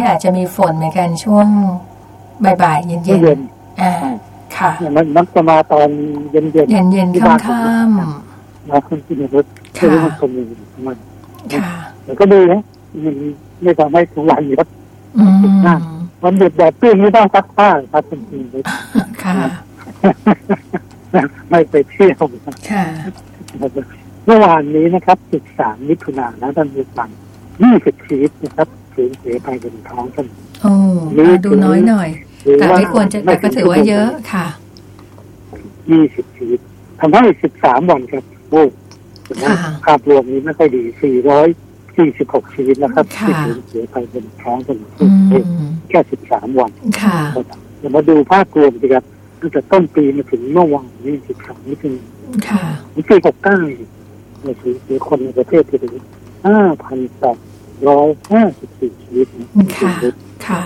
อาจจะมีฝนเหมือนกันช่วงบ่ายๆเย็นๆค่ะมันจะมาตอนเย็นๆค่ำมาขึ้นที่รถคือมันคงอยู่มันแต่ก็ดีนะมันไม่ทำให้ทุกวันอยู่วันเด็ดแบบตื้นไม่ต้องซักผ้าครับจริงๆเลยค่ะไม่ไปเที่ยวค่ะเมื่อวานนี้นะครับ13 มิถุนายนท่านผู้ฟัง20 ชีวิตนะครับสูญเสียไปบนท้องถนนดูน้อยหน่อยแต่ไม่ควรจะแต่ก็ถือว่าเยอะค่ะ 20 ชีวิตทำให้13 วันครับโอ้ภาพรวมนี้ไม่ค่อยดี446 ชีวิตนะครับที่สูญเสียไปบนท้องถนนแค่13 วันเดี๋ยวมาดูภาพรวมสิครับตั้งแต่ต้นปีมาถึงเมื่อวานนี้13 มิถุนายนปี69เนี่ยสูญเสียคนในประเทศไปถึง5,854 ชีวิตค่ะ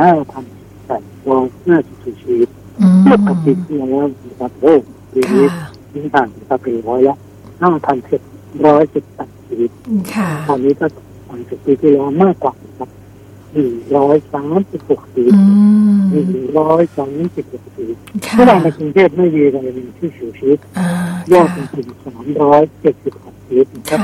5,854 ชีวิตเทียบกับปีที่แล้วนะครับโอ้ปีนี้ยิ่งต่างกันไป100 5,718 ชีวิตตอนนี้ก็ต่างจากปีที่แล้วมากกว่าครับ136 ชีวิต136 ชีวิตเมื่อวานในกรุงเทพไม่มีรายงานที่เสียชีวิตยอดถึง376 ชีวิตนะครับ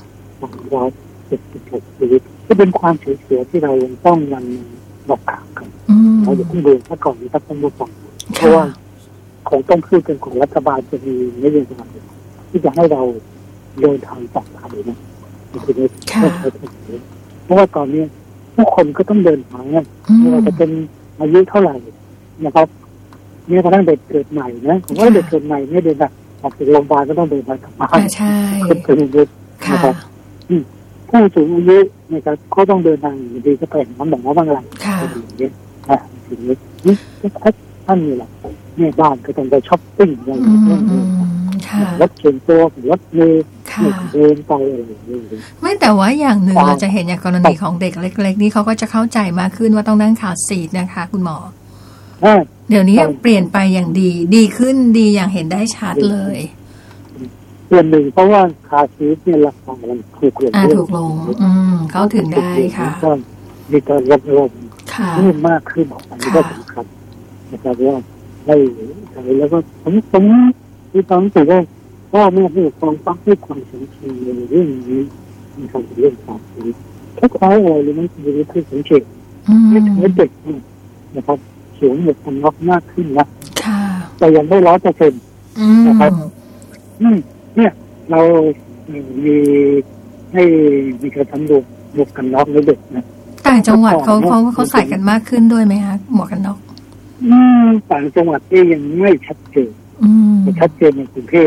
376 ชีวิตก็เป็นความสูญเสียที่เรายังต้องมันบอกกล่าวกันเราอย่าเพิ่งเบื่อซะก่อนนะครับท่านผู้ฟังเพราะว่าคงต้องพูดกันของรัฐบาลจะมีนโยบายที่จะให้เราเดินทางปลอดภัยนะคือไม่ใช่เพราะว่าตอนนี้ผู้คนก็ต้องเดินทางไม่ว่าจะเป็นอายุเท่าไหร่นะครับเนี่ยกระทั่งเด็กเกิดใหม่นะผมว่าเด็กเกิดใหม่เนี่ยเดินออกจากโรงพยาบาลก็ต้องเดินทางกลับบ้านใช่เป็นเด็กนะครับผู้สูงอายุนะครับเขาต้องเดินทางอยู่ดีก็เป็นน้ำหมอบางรายอย่างเงี้ยสิ่งนี้ท่านนี่แหละเนี่ยบ้านก็ต้องไปช้อปปิ้งอะไรอย่างเงี้ยรถเข็นตัวรถเมล์เดินไปอะไรอย่างเงี้ยไม่แต่ว่าอย่างหนึ่งเราจะเห็นอย่างกรณีของเด็กเล็กๆนี่เขาก็จะเข้าใจมากขึ้นว่าต้องนั่งคาร์ซีทนะคะคุณหมอเดี๋ยวนี้เปลี่ยนไปอย่างดีขึ้นดีอย่างเห็นได้ชัดเลยส่วนหนึ่งเพราะว่าคาร์ซีทเนี่ยราคามันถูกลงเข้าถึงได้ค่ะมีการลดลงเพิ่มมากขึ้นอันนี้ก็สำคัญนะครับว่าได้ใช้แล้วก็ผมที่ต้องถือว่าพ่อแม่ผู้ปกครองต้องให้ความสำคัญในเรื่องนี้ในการเรื่องการชีวิตทุกครั้งอะไรเลยมันจะมีที่สังเกตไม่ถึงเด็กนะครับสวมหมวกกันน็อกมากขึ้นนะแต่ยังไม่100%นะครับเนี่ยเรามีให้มีการทำหมวกกันน็อกในเด็กนะต่างจังหวัดเขาใส่กันมากขึ้นด้วยไหมคะหมวกกันน็อกต่างจังหวัดที่ยังไม่ชัดเจนชัดเจนในกรุงเทพ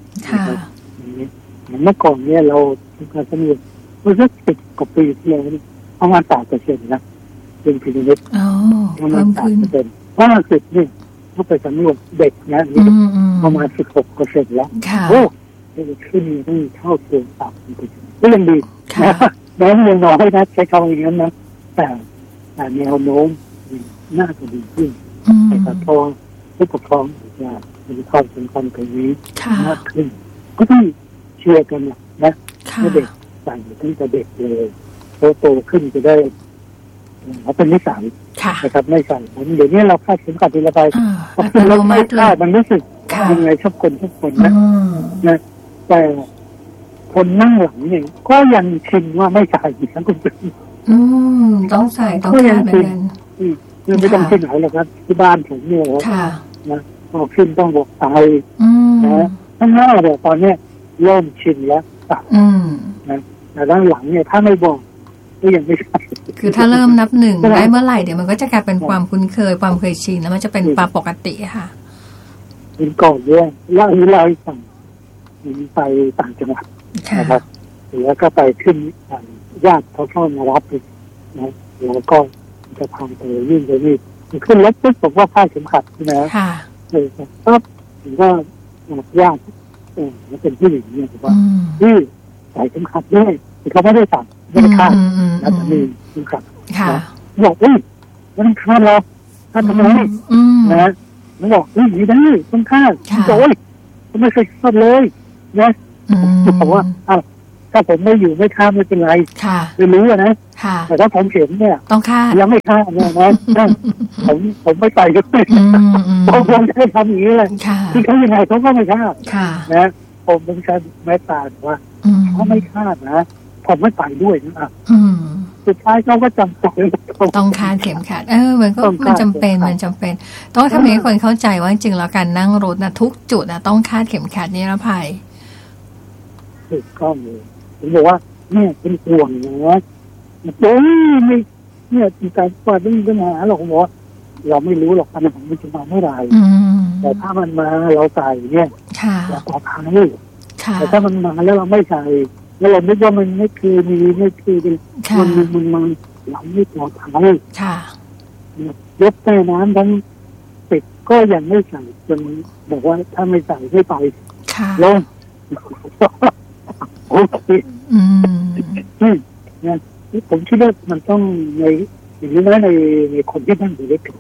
เมื่อก่อนเนี่ยเราทำการสำรวจเมื่อสัก10 กว่าปีที่แล้วประมาณ3%นะเป็นพิเศษประมาณ3%50นี่เขาไปสำรวจเด็กนะนี่ประมาณ16%แล้วโอ้ขึ้นตั้งเท่าตัว3%ก็ยังดีแม้ยังน้อยนะใช้คำอย่างนั้นนะแต่แนวโน้มน่าจะดีขึ้นแต่พอผู้ปกครองจะมีความสำคัญตรงนี้มากขึ้นก็ต้องเชื่อกันนะให้เด็กใส่ตั้งแต่เด็กเลยโตขึ้นจะได้เขาเป็นนิสัยนะครับไม่ใส่เดี๋ยวนี้เราคาดเข็มขัดทีละใบพอขึ้นรถไม่คาดมันรู้สึกยังไงชอบคนนะแต่คนนั่งหลังเนี่ยก็ยังชินว่าไม่ใส่นะคุณผู้ชมต้องใส่ต้องคาดเหมือนกันไม่ต้องขึ้นไหนหรอกครับที่บ้านผมเนี่ยนะพอขึ้นต้องบอกตายนะข้างหน้าเนี่ยตอนนี้เริ่มชินแล้วนะแต่ด้านหลังเนี่ยถ้าไม่บอกก็ยังไม่ใช่คือถ้าเริ่มนับหนึ่งได้เมื่อไหร่เดี๋ยวมันก็จะกลายเป็นความคุ้นเคยความเคยชินแล้วมันจะเป็นปกติค่ะเป็นก่อนเนี่ยแล้วเราสั่งไปต่างจังหวัดนะครับแล้วก็ไปขึ้นญาติเขาเข้ามารับนะแล้วก็จะพาไปยื่นไปนี่ขึ้นรถปุ๊บผมว่าคาดเข็มขัดนะปั๊บผมก็ญาติมันเป็นผู้หญิงเนี่ยผมว่าใส่เข็มขัดด้วยแต่เขาไม่ได้สั่งไม่ได้คาดนะแต่มีเข็มขัดบอกไม่ต้องคาดหรอกคาดทำไมนะมันบอกไม่ได้ต้องคาดโอ้ยผมไม่เคยคาดเลยนะผมว่าถ้าผมไม่อยู่ไม่คาดไม่เป็นไรไม่รู้นะแต่ถ้าผมเห็นเนี่ยต้องคาดยังไม่คาดเนี่ยนะผมไม่ไปก็ไม่ผมจะทำอย่างนี้เลยที่เขายังไงเขาก็ไม่คาดนะผมเป็นการแม้แต่ว่าเขาไม่คาดนะผมไม่ไปด้วยนะสุดท้ายเขาก็จำเป็นต้องคาดเข็มขัดมันจำเป็นต้องทำให้คนเข้าใจว่าจริงๆแล้วการนั่งรถนะทุกจุดนะต้องคาดเข็มขัดนิรภัยถูกต้องเลยผมบอกว่าแม่เป็นห่วงนะไม่เนี่ยการว่าเรื่องปัญหาหรอกผมบอกเราไม่รู้หรอกปัญหามันจะมาเมื่อไหร่แต่ถ้ามันมาเราใส่เนี่ยเราปลอดภัยแต่ถ้ามันมาแล้วเราไม่ใส่แล้วเราคิดว่ามันไม่คือมันเราไม่ปลอดภัยยกใต้น้ำทั้งปิดก็ยังไม่ใส่จนบอกว่าถ้าไม่ใส่ให้ไปลงโอเคเนี่ยผมคิดว่ามันต้องในอย่างนี้นะในคนที่นั่งอยู่ด้วยกัน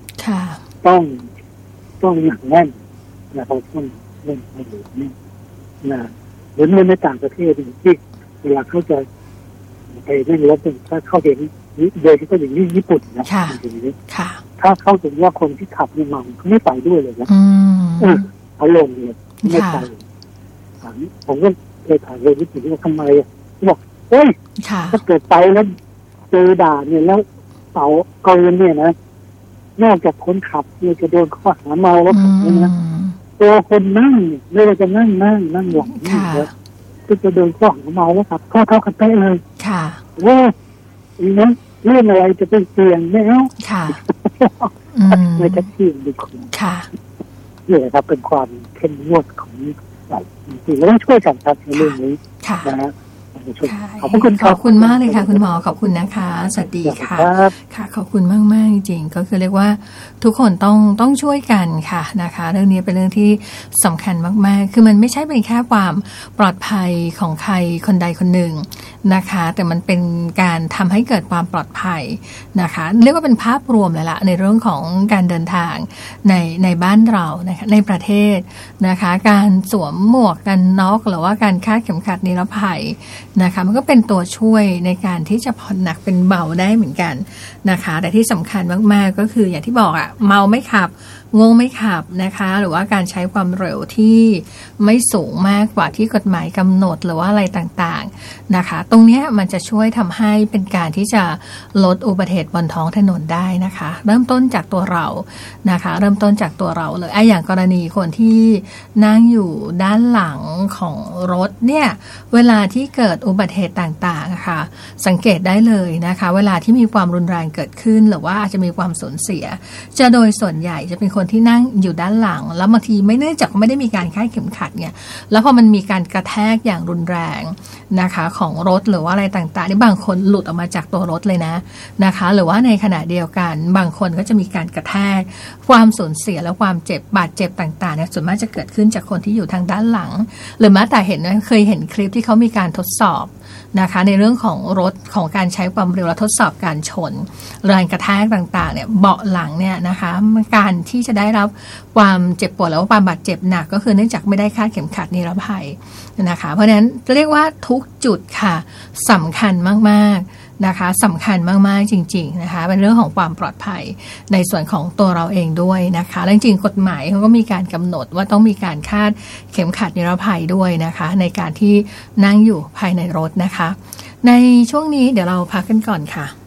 ต้องหนักแน่นนะครับต้องเล่นในหลุมนี่นะเหมือนในต่างประเทศที่เวลาเขาจะไปเล่นรถถ้าเขาเห็นโดยที่เขาอย่างนี้ญี่ปุ่นนะถ้าเขาถึงว่าคนที่ขับนี่มันเขาไม่ไปด้วยเลยนะเขาลงเลยไม่ไปผมก็เคยถามเลยญี่ปุ่นว่าทำไมบอกเฮ้ยถ้าเกิดไปแล้วเจอด่านเนี่ยแล้วเสาเกินเนี่ยนะนอกจากคนขับเนี่ยจะโดนข้อหาเมาแล้วขับนะตัวคนนั่งไม่ว่าจะนั่งหลังนี่นะก็จะโดนข้อหาเมาแล้วขับเท่ากันไปเลยว่าอีนั้นเรื่องอะไรจะเป็นเสี่ยงแล้วในแท็กซี่ดีคนนี่แหละครับเป็นความเข้มงวดของจริงๆแล้วต้องช่วยกันครับในเรื่องนี้นะขอบคุณมากเลยค่ะคุณหมอขอบคุณนะคะสวัสดีค่ะค่ะขอบคุณมากๆจริงๆก็คือเรียกว่าทุกคนต้องช่วยกันค่ะนะคะเรื่องนี้เป็นเรื่องที่สำคัญมากๆคือมันไม่ใช่เป็นแค่ความปลอดภัยของใครคนใดคนหนึ่งนะคะแต่มันเป็นการทำให้เกิดความปลอดภัยนะคะเรียกว่าเป็นภาพรวมเลยละในเรื่องของการเดินทางในบ้านเรานะคะในประเทศนะคะการสวมหมวกกันน็อกหรือว่าการคาดเข็มขัดนิรภัยนะคะมันก็เป็นตัวช่วยในการที่จะผ่อนหนักเป็นเบาได้เหมือนกันนะคะแต่ที่สำคัญมากๆก็คืออย่างที่บอกอะเมาไม่ขับโง่ไม่ขับนะคะหรือว่าการใช้ความเร็วที่ไม่สูงมากกว่าที่กฎหมายกำหนดหรือว่าอะไรต่างๆนะคะตรงนี้มันจะช่วยทำให้เป็นการที่จะลดอุบัติเหตุบนท้องถนนได้นะคะเริ่มต้นจากตัวเรานะคะเริ่มต้นจากตัวเราเลยอย่างกรณีคนที่นั่งอยู่ด้านหลังของรถเนี่ยเวลาที่เกิดอุบัติเหตุต่างๆค่ะสังเกตได้เลยนะคะเวลาที่มีความรุนแรงเกิดขึ้นหรือว่าอาจจะมีความสูญเสียจะโดยส่วนใหญ่จะเป็นคนที่นั่งอยู่ด้านหลังแล้วบางทีไม่เนื่องจากไม่ได้มีการคาดเข็มขัดเนี่ยแล้วพอมันมีการกระแทกอย่างรุนแรงนะคะของรถหรือว่าอะไรต่างๆนี่บางคนหลุดออกมาจากตัวรถเลยนะคะหรือว่าในขณะเดียวกันบางคนก็จะมีการกระแทกความสูญเสียและความเจ็บบาดเจ็บต่างๆเนี่ยส่วนมากจะเกิดขึ้นจากคนที่อยู่ทางด้านหลังหรือแม้แต่เคยเห็นคลิปที่เขามีการทดสอบนะคะในเรื่องของรถของการใช้ความเร็วและทดสอบการชนแรงกระแทกต่างๆเนี่ยเบาะหลังเนี่ยนะคะการที่จะได้รับความเจ็บปวดแล้วความบาดเจ็บหนักก็คือเนื่องจากไม่ได้คาดเข็มขัดนิรภัยนะคะเพราะฉะนั้นจะเรียกว่าทุกจุดค่ะสำคัญมากๆนะคะสำคัญมากๆจริงๆนะคะเป็นเรื่องของความปลอดภัยในส่วนของตัวเราเองด้วยนะคะและจริงๆกฎหมายเขาก็มีการกำหนดว่าต้องมีการคาดเข็มขัดนิรภัยด้วยนะคะในการที่นั่งอยู่ภายในรถนะคะในช่วงนี้เดี๋ยวเราพักกันก่อนค่ะ